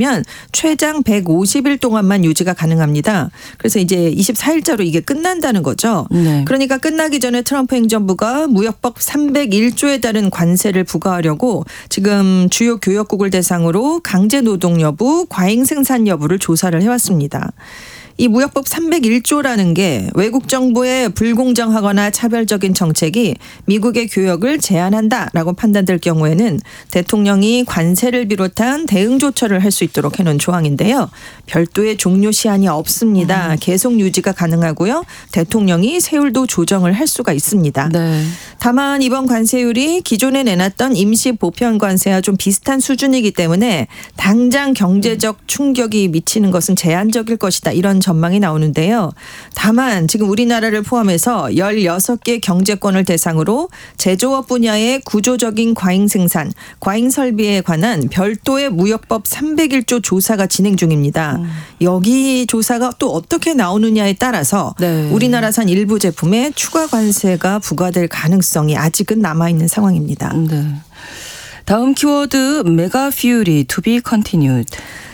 되면 최장 150일 동안만 유지가 가능합니다. 그래서 이제 24일자로 이게 끝난다는 거죠. 네. 그러니까 끝나기 전에 트럼프 행정부가 무역법 301조에 따른 관세를 부과하려고 지금 주요 교역국을 대상으로 강제 노동 여부, 과잉 생산 여부를 조사를 해왔습니다. 이 무역법 301조라는 게 외국 정부의 불공정하거나 차별적인 정책이 미국의 교역을 제한한다라고 판단될 경우에는 대통령이 관세를 비롯한 대응 조처를 할 수 있도록 해놓은 조항인데요. 별도의 종료 시한이 없습니다. 계속 유지가 가능하고요. 대통령이 세율도 조정을 할 수가 있습니다. 네. 다만 이번 관세율이 기존에 내놨던 임시 보편 관세와 좀 비슷한 수준이기 때문에 당장 경제적 충격이 미치는 것은 제한적일 것이다. 이런 전망이 나오는데요. 다만 지금 우리나라를 포함해서 16개 경제권을 대상으로 제조업 분야의 구조적인 과잉 생산, 과잉 설비에 관한 별도의 무역법 301조 조사가 진행 중입니다. 여기 조사가 또 어떻게 나오느냐에 따라서 네. 우리나라산 일부 제품에 추가 관세가 부과될 가능성이 아직은 남아있는 상황입니다. 네. 다음 키워드 메가 퓨리 to be continued.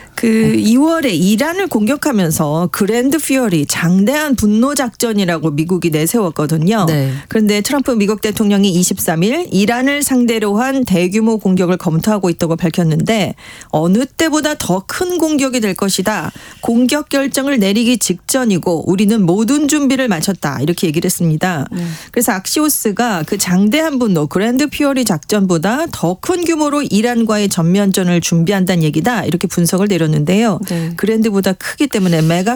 2월에 이란을 공격하면서 그랜드 퓨어리 장대한 분노 작전이라고 미국이 내세웠거든요. 네. 그런데 트럼프 미국 대통령이 23일 이란을 상대로 한 대규모 공격을 검토하고 있다고 밝혔는데 어느 때보다 더 큰 공격이 될 것이다. 공격 결정을 내리기 직전이고 우리는 모든 준비를 마쳤다. 이렇게 얘기를 했습니다. 그래서 악시오스가 그 장대한 분노 그랜드 퓨어리 작전보다 더 큰 규모로 이란과의 전면전을 준비한다는 얘기다. 이렇게 분석을 내렸는데요. 네. 그랜드보다 크기 때문에 메가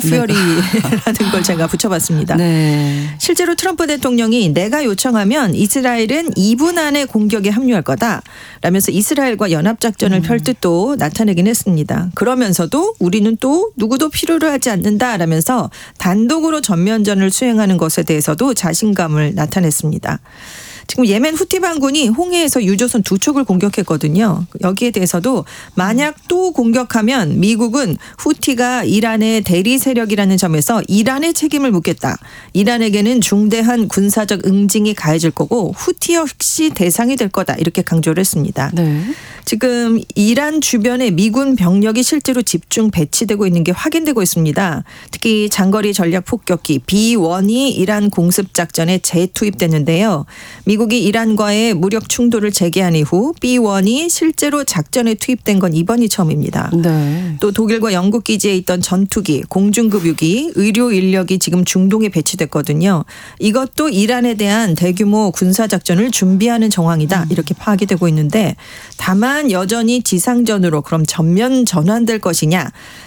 퓨어리라는 걸 제가 붙여봤습니다. 네. 실제로 트럼프 대통령이 내가 요청하면 이스라엘은 2분 안에 공격에 합류할 거다 라면서 이스라엘과 연합작전을 펼 뜻도 나타내긴 했습니다. 그러면서도 우리는 또 누구도 필요로 하지 않는다 라면서 단독으로 전면전을 수행하는 것에 대해서도 자신감을 나타냈습니다. 지금 예멘 후티 반군이 홍해에서 유조선 2척을 공격했거든요. 여기에 대해서도 만약 또 공격하면 미국은 후티가 이란의 대리 세력이라는 점에서 이란의 책임을 묻겠다. 이란에게는 중대한 군사적 응징이 가해질 거고 후티 역시 대상이 될 거다. 이렇게 강조를 했습니다. 네. 지금 이란 주변에 미군 병력이 실제로 집중 배치되고 있는 게 확인되고 있습니다. 특히 장거리 전략 폭격기 B-1이 이란 공습 작전에 재투입됐는데요. 미국이 이란과의 무력 충돌을 재개한 이후 B-1이 실제로 작전에 투입된 건 이번이 처음입니다. 네. 또 독일과 영국 기지에 있던 전투기, 공중급유기, 의료 인력이 지금 중동에 배치됐거든요. 이것도 이란에 대한 대규모 군사작전을 준비하는 정황이다. 이렇게 파악이 되고 있는데 다만 여전히 지상전으로 그럼 전면 전환될 것이냐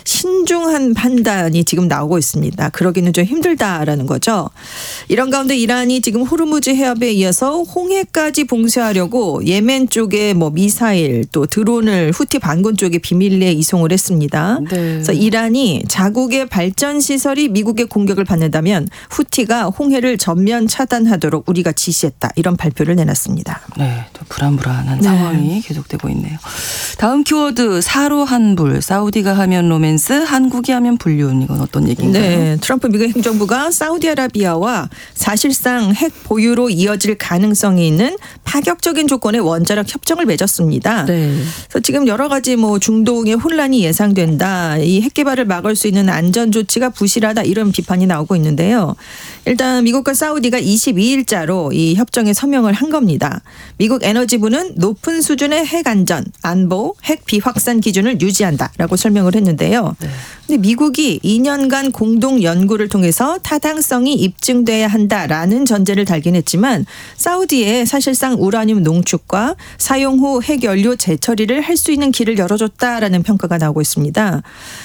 신중한 판단이 지금 나오고 있습니다. 그러기는 좀 힘들다라는 거죠. 이런 가운데 이란이 지금 호르무즈 해협에 이어서 홍해까지 봉쇄하려고 예멘 쪽에 미사일 또 드론을 후티 반군 쪽에 비밀리에 이송을 했습니다. 네. 그래서 이란이 자국의 발전 시설이 미국의 공격을 받는다면 후티가 홍해를 전면 차단하도록 우리가 지시했다. 이런 발표를 내놨습니다. 네, 또 불안불안한 네. 상황이 계속되고 있네요. 다음 키워드 사로 한불. 사우디가 하면 로맨스, 한국이 하면 불륜. 이건 어떤 얘기인가요? 네, 트럼프 미국 행정부가 사우디아라비아와 사실상 핵 보유로 이어질 가능성이 있는 파격적인 조건의 원자력 협정을 맺었습니다. 네. 그래서 지금 여러 가지 중동의 혼란이 예상된다. 이 핵 개발을 막을 수 있는 안전 조치가 부실하다. 이런 비판이 나오고 있는데요. 일단 미국과 사우디가 22일자로 이 협정에 서명을 한 겁니다. 미국 에너지부는 높은 수준의 핵 안전, 안보, 핵 비확산 기준을 유지한다라고 설명을 했는데요. 네. 근데 미국이 2년간 공동 연구를 통해서 타당성이 입증돼야 한다라는 전제를 달긴 했지만 사우디에 사실상 우라늄 농축과 사용 후 핵연료 재처리를 할 수 있는 길을 열어줬다라는 평가가 나오고 있습니다.